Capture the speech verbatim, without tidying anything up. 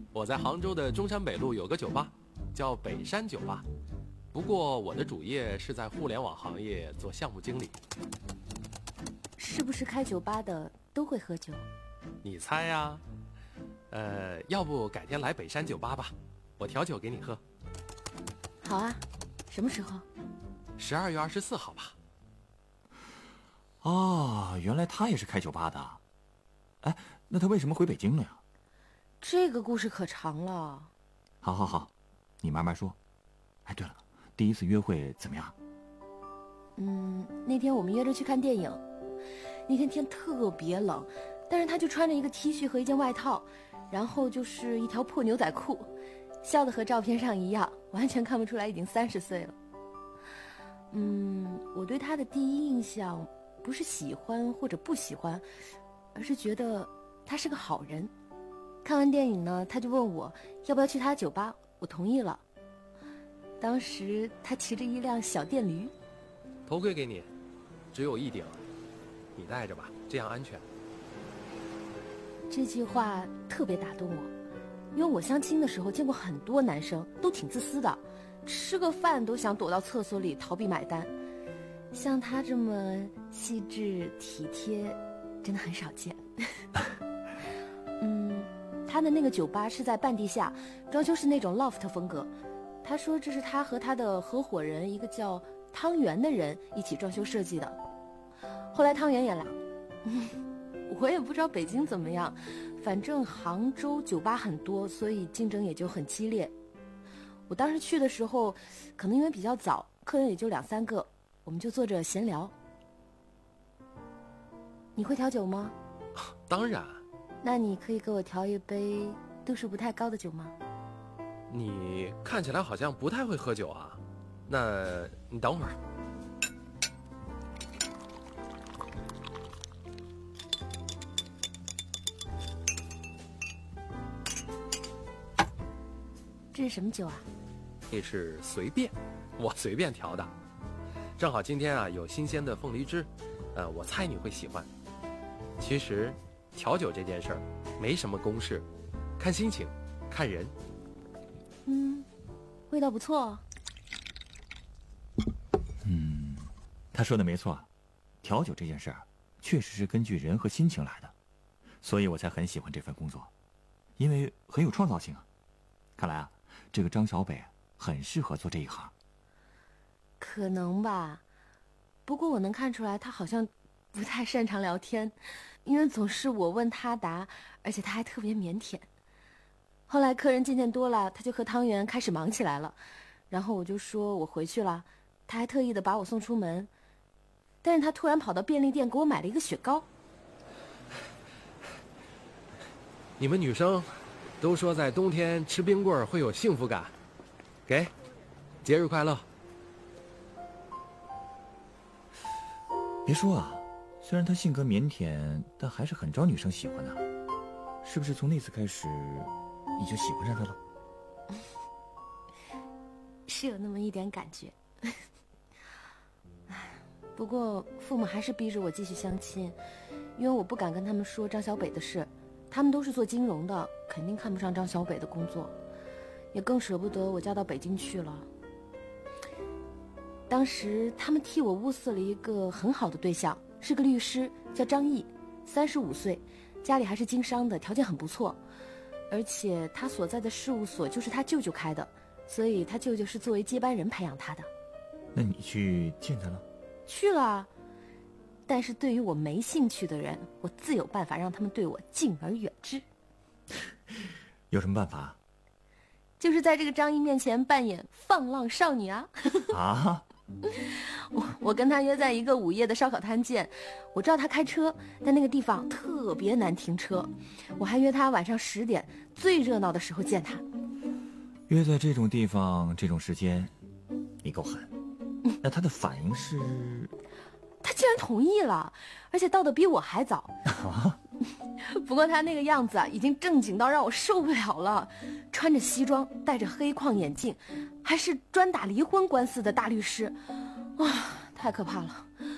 我在杭州的中山北路有个酒吧，叫北山酒吧。不过我的主业是在互联网行业做项目经理。 是不是开酒吧的都会喝酒？ 你猜呀？呃，要不改天来北山酒吧吧，我调酒给你喝。 好啊，什么时候？ 十二月二十四号吧。 哦，原来他也是开酒吧的。哎，那他为什么回北京了呀？ 这个故事可长了。 好好好，你慢慢说。哎，对了，第一次约会怎么样？ 嗯，那天我们约着去看电影，那天天特别冷，但是他就穿着一个 T 恤和一件外套，然后就是一条破牛仔裤，笑得和照片上一样，完全看不出来已经三十岁了。嗯，我对他的第一印象不是喜欢或者不喜欢，而是觉得他是个好人。看完电影呢，他就问我要不要去他酒吧，我同意了。当时他骑着一辆小电驴。 头盔给你，只有一顶，你戴着吧，这样安全。 这句话特别打动我，因为我相亲的时候见过很多男生都挺自私的，吃个饭都想躲到厕所里逃避买单，像他这么细致体贴真的很少见。嗯，他的那个酒吧是在半地下，装修是那种 loft 风格。他说这是他和他的合伙人一个叫汤圆的人一起装修设计的。后来汤圆也来，我也不知道北京怎么样，反正杭州酒吧很多，所以竞争也就很激烈。我当时去的时候，可能因为比较早，客人也就两三个，我们就坐着闲聊。你会调酒吗？ 当然。 那你可以给我调一杯度数不太高的酒吗？ 你看起来好像不太会喝酒啊，那你等会儿。 这是什么酒啊？ 这是随便，我随便调的。正好今天啊有新鲜的凤梨汁，呃，我猜你会喜欢。其实调酒这件事儿没什么公式，看心情，看人。 嗯，味道不错。 嗯，他说的没错，调酒这件事儿确实是根据人和心情来的，所以我才很喜欢这份工作，因为很有创造性啊。看来啊，这个张小北很适合做这一行。 可能吧，不过我能看出来他好像不太擅长聊天，因为总是我问他答，而且他还特别腼腆。后来客人渐渐多了，他就和汤圆开始忙起来了，然后我就说我回去了，他还特意的把我送出门，但是他突然跑到便利店给我买了一个雪糕。 你们女生都说在冬天吃冰棍会有幸福感，给，节日快乐。 别说啊，虽然他性格腼腆，但还是很招女生喜欢的。是不是从那次开始你就喜欢上他了？ 是有那么一点感觉。不过父母还是逼着我继续相亲，因为我不敢跟他们说张小北的事，他们都是做金融的，肯定看不上张小北的工作，也更舍不得我嫁到北京去了。当时他们替我物色了一个很好的对象，是个律师，叫张毅，三十五岁，家里还是经商的，条件很不错，而且他所在的事务所就是他舅舅开的，所以他舅舅是作为接班人培养他的。 那你去见他了？ 去了，但是对于我没兴趣的人，我自有办法让他们对我敬而远之。 有什么办法？ 就是在这个张毅面前扮演放浪少女啊！ 啊！ 我我跟他约在一个午夜的烧烤摊见，我知道他开车，但那个地方特别难停车，我还约他晚上十点最热闹的时候见他。 约在这种地方这种时间，你够狠。那他的反应是？ 他竟然同意了，而且到的比我还早。 啊！ 不过他那个样子啊，已经正经到让我受不了了，穿着西装，戴着黑框眼镜，还是专打离婚官司的大律师，哇，太可怕了。